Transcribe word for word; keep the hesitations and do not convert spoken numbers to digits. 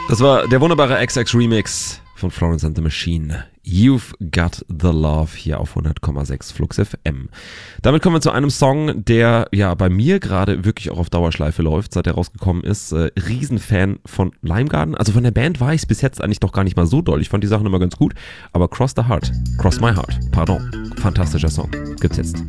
Das war der wunderbare X X Remix von Florence and the Machine. You've Got the Love hier auf hundert Komma sechs Flux F M. Damit kommen wir zu einem Song, der ja bei mir gerade wirklich auch auf Dauerschleife läuft, seit er rausgekommen ist. Äh, Riesenfan von Limegarden. Also von der Band war ich bis jetzt eigentlich doch gar nicht mal so doll. Ich fand die Sachen immer ganz gut. Aber Cross the Heart, Cross My Heart, pardon. Fantastischer Song. Gibt's jetzt.